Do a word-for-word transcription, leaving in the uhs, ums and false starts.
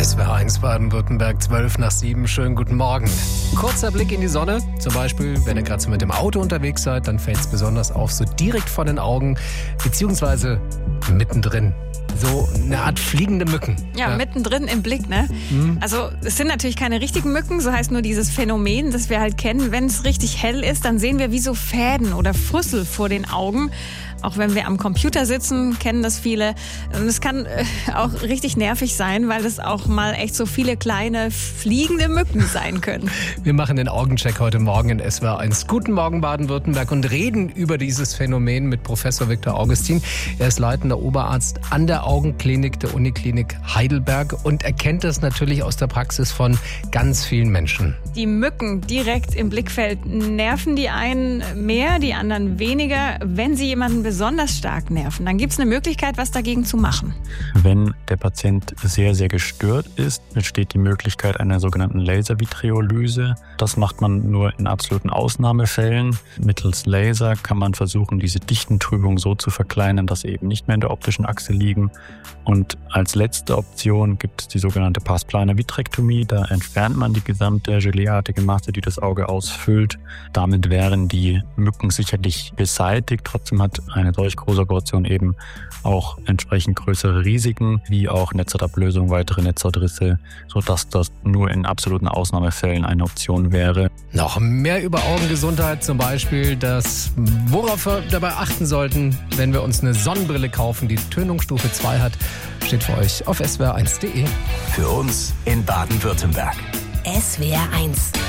S W R eins Baden-Württemberg, zwölf nach sieben. Schönen guten Morgen. Kurzer Blick in die Sonne. Zum Beispiel, wenn ihr gerade so mit dem Auto unterwegs seid, dann fällt es besonders auf, so direkt vor den Augen, beziehungsweise mittendrin. So eine Art fliegende Mücken. Ja, ja. mittendrin im Blick, ne? Mhm. Also es sind natürlich keine richtigen Mücken, so heißt nur dieses Phänomen, das wir halt kennen. Wenn es richtig hell ist, dann sehen wir wie so Fäden oder Früssel vor den Augen. Auch wenn wir am Computer sitzen, kennen das viele. Es kann auch richtig nervig sein, weil es auch mal echt so viele kleine fliegende Mücken sein können. Wir machen den Augencheck heute Morgen in S W R eins. Guten Morgen Baden-Württemberg und reden über dieses Phänomen mit Professor Viktor Augustin. Er ist leitender Oberarzt an der Augenklinik der Uniklinik Heidelberg und er kennt das natürlich aus der Praxis von ganz vielen Menschen. Die Mücken direkt im Blickfeld, nerven die einen mehr, die anderen weniger. Wenn sie jemanden besonders stark nerven, dann gibt es eine Möglichkeit, was dagegen zu machen. Wenn der Patient sehr, sehr gestört ist, besteht die Möglichkeit einer sogenannten Laservitreolyse. Das macht man nur in absoluten Ausnahmefällen. Mittels Laser kann man versuchen, diese Dichtentrübung so zu verkleinern, dass sie eben nicht mehr in der optischen Achse liegen. Und als letzte Option gibt es die sogenannte Pars-Plana Vitrektomie. Da entfernt man die gesamte geleeartige Masse, die das Auge ausfüllt. Damit wären die Mücken sicherlich beseitigt. Trotzdem hat eine solch große Operation eben auch entsprechend größere Risiken, wie auch Netzhautablösung, weitere Netzhautrisse, sodass das nur in absoluten Ausnahmefällen eine Option wäre. Noch mehr über Augengesundheit, zum Beispiel das, worauf wir dabei achten sollten, wenn wir uns eine Sonnenbrille kaufen, die Tönungsstufe zwei hat, steht für euch auf S W R eins punkt de. Für uns in Baden-Württemberg. S W R eins